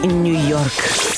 Нью-Йорк.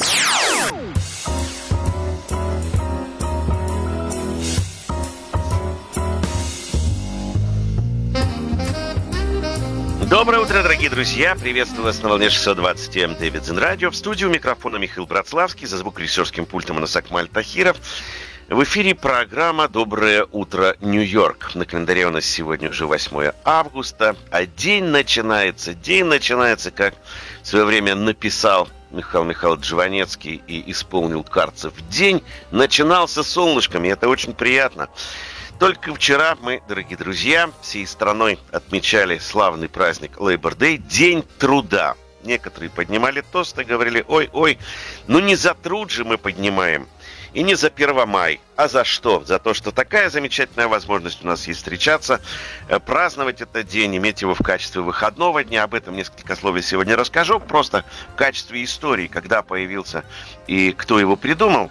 Доброе утро, дорогие друзья! Приветствую вас на волне 620 М Дэвидсон Радио. В студии у микрофона Михаил Братславский, за звукорежиссерским пультом Анасакмаль Тахиров. В эфире программа «Доброе утро, Нью-Йорк». На календаре у нас сегодня уже 8 августа, а день начинается, как в свое время написал Михаил Михайлович Жванецкий и исполнил Карцев. День начинался солнышком, и это очень приятно. Только вчера мы, дорогие друзья, всей страной отмечали славный праздник Labor Day, День труда. Некоторые поднимали тост и говорили: ой, ну не за труд же мы поднимаем, и не за 1 мая, а за что? За то, что такая замечательная возможность у нас есть встречаться, праздновать этот день, иметь его в качестве выходного дня. Об этом несколько слов я сегодня расскажу, просто в качестве истории, когда появился и кто его придумал.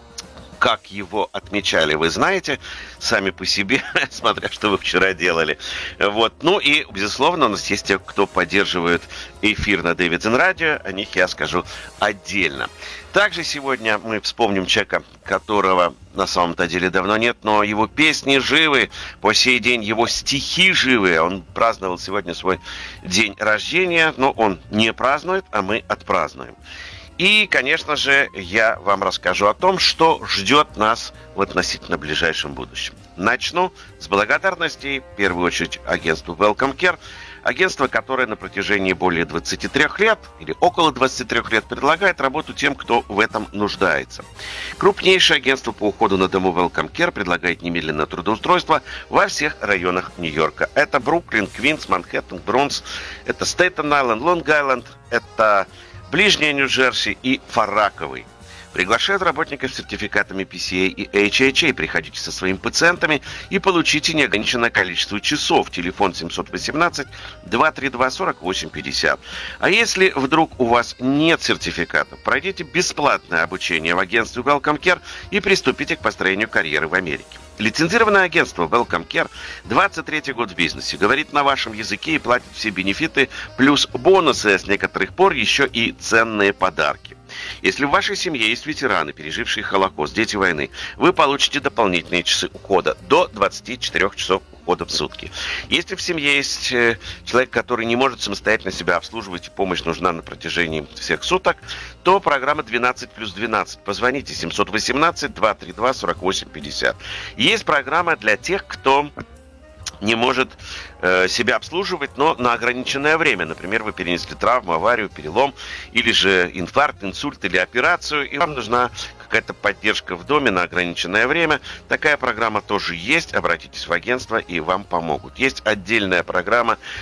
Как его отмечали, вы знаете, сами по себе, смотря что вы вчера делали. Вот. Ну и, безусловно, у нас есть те, кто поддерживает эфир на Дэвидсон Радио. О них я скажу отдельно. Также сегодня мы вспомним человека, которого на самом-то деле давно нет, но его песни живы, по сей день его стихи живы. Он праздновал сегодня свой день рождения, но он не празднует, а мы отпразднуем. И, конечно же, я вам расскажу о том, что ждет нас в относительно ближайшем будущем. Начну с благодарностей, в первую очередь, агентству Welcome Care. Агентство, которое на протяжении более 23 лет или около 23 лет предлагает работу тем, кто в этом нуждается. Крупнейшее агентство по уходу на дому Welcome Care предлагает немедленное трудоустройство во всех районах Нью-Йорка. Это Бруклин, Квинс, Манхэттен, Бронкс, это Стейтен-Айленд, Лонг-Айленд, это Ближняя Нью-Джерси и Фарраковый. Приглашают работников с сертификатами PCA и HHA. Приходите со своими пациентами и получите неограниченное количество часов. Телефон 718-232-4850. А если вдруг у вас нет сертификата, пройдите бесплатное обучение в агентстве Welcome Care и приступите к построению карьеры в Америке. Лицензированное агентство Welcome Care 23-й год в бизнесе. Говорит на вашем языке и платит все бенефиты, плюс бонусы, а с некоторых пор еще и ценные подарки. Если в вашей семье есть ветераны, пережившие Холокост, дети войны, вы получите дополнительные часы ухода до 24 часов ухода в сутки. Если в семье есть человек, который не может самостоятельно себя обслуживать и помощь нужна на протяжении всех суток, то программа 12+12. Позвоните 718-232-4850. Есть программа для тех, кто не может себя обслуживать, но на ограниченное время. Например, вы перенесли травму, аварию, перелом, или же инфаркт, инсульт или операцию, и вам нужна какая-то поддержка в доме на ограниченное время. Такая программа тоже есть. Обратитесь в агентство, и вам помогут. Есть отдельная программа